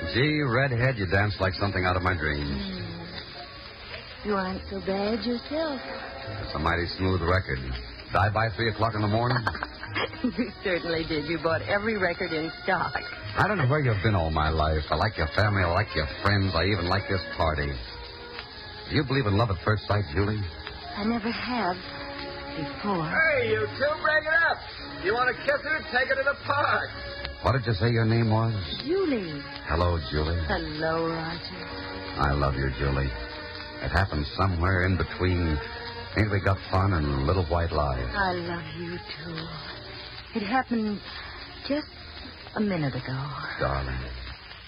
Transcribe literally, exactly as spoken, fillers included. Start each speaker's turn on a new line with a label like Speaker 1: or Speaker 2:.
Speaker 1: Gee, redhead, you dance like something out of my dreams.
Speaker 2: Mm. You aren't so bad yourself.
Speaker 1: It's a mighty smooth record. Die by three o'clock in the morning?
Speaker 2: You certainly did. You bought every record in stock.
Speaker 1: I don't know where you've been all my life. I like your family. I like your friends. I even like this party. Do you believe in love at first sight, Julie?
Speaker 2: I never have before.
Speaker 3: Hey, you two, break it up. You want to kiss her? Take her to the park.
Speaker 1: What did you say your name was?
Speaker 2: Julie.
Speaker 1: Hello, Julie.
Speaker 2: Hello, Roger.
Speaker 1: I love you, Julie. It happened somewhere in between. Ain't we got fun and little white lies?
Speaker 2: I love you, too. It happened just a minute ago.
Speaker 1: Darling.